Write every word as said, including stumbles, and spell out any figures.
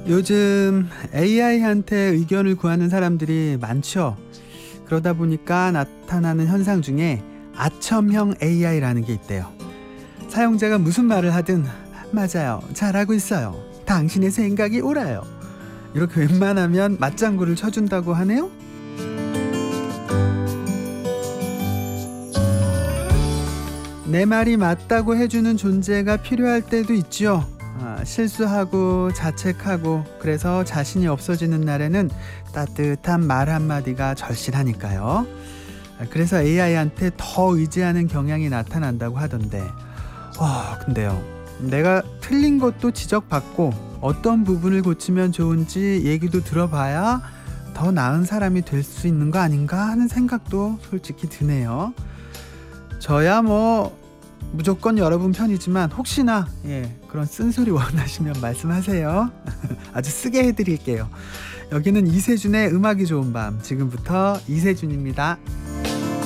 요즘 에이아이한테 의견을 구하는 사람들이 많죠. 그러다 보니까 나타나는 현상 중에 아첨형 에이아이라는 게 있대요. 사용자가 무슨 말을 하든 맞아요, 잘하고 있어요, 당신의 생각이 옳아요, 이렇게 웬만하면 맞장구를 쳐준다고 하네요. 내 말이 맞다고 해주는 존재가 필요할 때도 있죠. 아, 실수하고 자책하고 그래서 자신이 없어지는 날에는 따뜻한 말 한마디가 절실하니까요. 아, 그래서 에이아이한테 더 의지하는 경향이 나타난다고 하던데, 와, 근데요, 내가 틀린 것도 지적받고 어떤 부분을 고치면 좋은지 얘기도 들어봐야 더 나은 사람이 될 수 있는 거 아닌가 하는 생각도 솔직히 드네요. 저야 뭐 무조건 여러분 편이지만 혹시나 예, 그런 쓴소리 원하시면 말씀하세요. 아주 쓰게 해드릴게요. 여기는 이세준의 음악이 좋은 밤, 지금부터 이세준입니다.